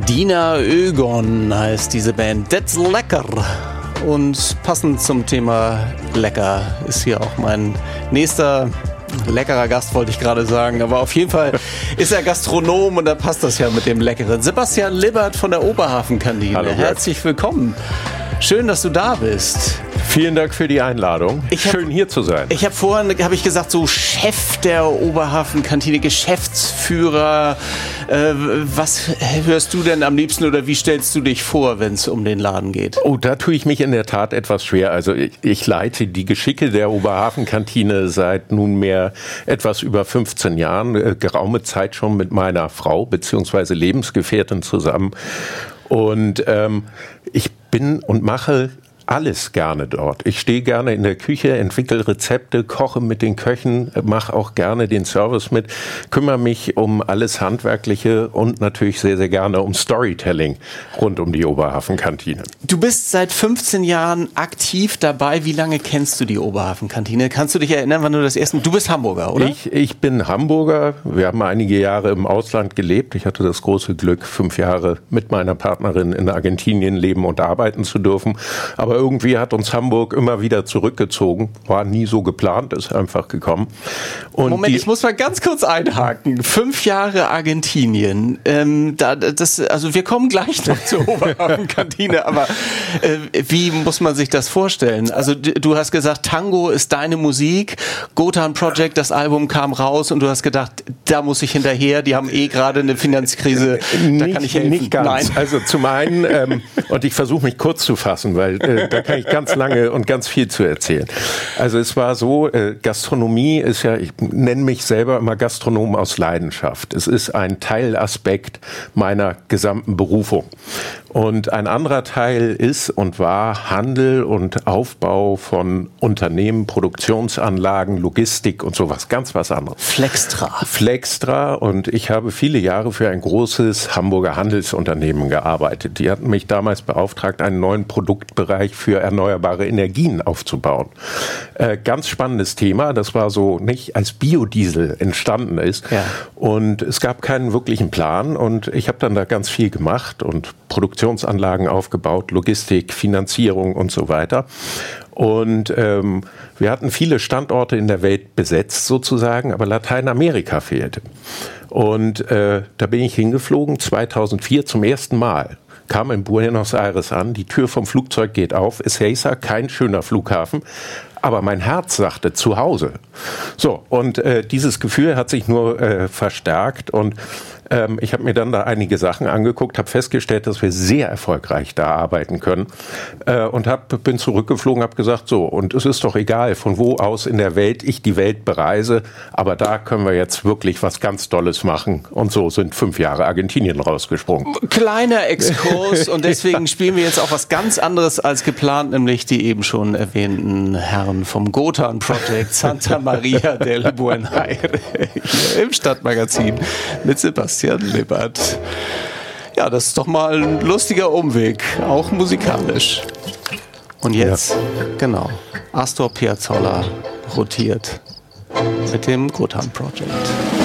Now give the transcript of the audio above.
Dina Ögon heißt diese Band. That's lecker. Und passend zum Thema lecker ist hier auch mein nächster leckerer Gast, wollte ich gerade sagen. Aber auf jeden Fall ist er Gastronom und da passt das ja mit dem Leckeren. Sebastian Libbert von der Oberhafenkantine. Hallo, herzlich willkommen. Schön, dass du da bist. Vielen Dank für die Einladung. Schön hier zu sein. Ich habe vorhin gesagt, so Chef der Oberhafenkantine, Geschäftsführer. Was hörst du denn am liebsten oder wie stellst du dich vor, wenn es um den Laden geht? Oh, da tue ich mich in der Tat etwas schwer. Also ich leite die Geschicke der Oberhafenkantine seit nunmehr etwas über 15 Jahren, geraume Zeit schon mit meiner Frau bzw. Lebensgefährtin zusammen. Und ich bin und mache alles gerne dort. Ich stehe gerne in der Küche, entwickle Rezepte, koche mit den Köchen, mache auch gerne den Service mit, kümmere mich um alles Handwerkliche und natürlich sehr, sehr gerne um Storytelling rund um die Oberhafenkantine. Du bist seit 15 Jahren aktiv dabei. Wie lange kennst du die Oberhafenkantine? Kannst du dich erinnern, wann du das erste... Du bist Hamburger, oder? Ich bin Hamburger. Wir haben einige Jahre im Ausland gelebt. Ich hatte das große Glück, 5 Jahre mit meiner Partnerin in Argentinien leben und arbeiten zu dürfen. Aber irgendwie hat uns Hamburg immer wieder zurückgezogen. War nie so geplant, ist einfach gekommen. Und Moment, ich muss mal ganz kurz einhaken. 5 Jahre Argentinien. Also wir kommen gleich noch zur Oberhafenkantine, aber wie muss man sich das vorstellen? Also du hast gesagt, Tango ist deine Musik. Gotan Project, das Album kam raus und du hast gedacht, da muss ich hinterher. Die haben gerade eine Finanzkrise. Da kann ich helfen. Nicht ganz. Nein. Also zum einen, und ich versuche mich kurz zu fassen, weil da kann ich ganz lange und ganz viel zu erzählen. Also es war so, Gastronomie ist ja, ich nenne mich selber immer Gastronom aus Leidenschaft. Es ist ein Teilaspekt meiner gesamten Berufung. Und ein anderer Teil ist und war Handel und Aufbau von Unternehmen, Produktionsanlagen, Logistik und sowas, ganz was anderes. Flextra. Und ich habe viele Jahre für ein großes Hamburger Handelsunternehmen gearbeitet. Die hatten mich damals beauftragt, einen neuen Produktbereich für erneuerbare Energien aufzubauen. Ganz spannendes Thema, das war so nicht als Biodiesel entstanden ist. Ja. Und es gab keinen wirklichen Plan und ich habe dann da ganz viel gemacht und Produktionsanlagen aufgebaut, Logistik, Finanzierung und so weiter. Und wir hatten viele Standorte in der Welt besetzt sozusagen, aber Lateinamerika fehlte. Und da bin ich hingeflogen, 2004 zum ersten Mal. Kam in Buenos Aires an, die Tür vom Flugzeug geht auf, Ezeiza, kein schöner Flughafen, aber mein Herz sagte zu Hause. So, und dieses Gefühl hat sich nur verstärkt und ich habe mir dann da einige Sachen angeguckt, habe festgestellt, dass wir sehr erfolgreich da arbeiten können und bin zurückgeflogen, habe gesagt, so, und es ist doch egal, von wo aus in der Welt ich die Welt bereise, aber da können wir jetzt wirklich was ganz Tolles machen und so sind 5 Jahre Argentinien rausgesprungen. Kleiner Exkurs und deswegen spielen wir jetzt auch was ganz anderes als geplant, nämlich die eben schon erwähnten Herren vom Gotan Project Santa Maria del Buen Aire hier im Stadtmagazin mit Sebastian Libbert. Ja, das ist doch mal ein lustiger Umweg, auch musikalisch. Und jetzt, genau, Astor Piazzolla rotiert mit dem Gotan Project.